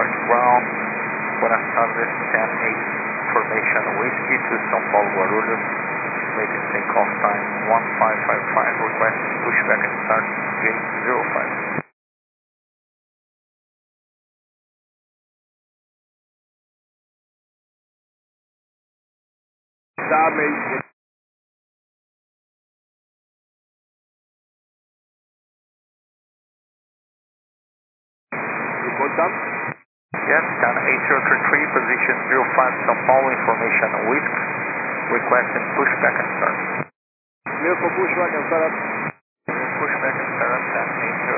start ground. Buenas tardes, 10-8 formation whiskey to São Paulo, Guarulhos. Latest takeoff time 1555, request pushback and start gate 05. What's up? Yes, 10-8 position 05 São Paulo, information whisk. Requesting pushback and start. Clear for pushback and start up. Pushback and start up.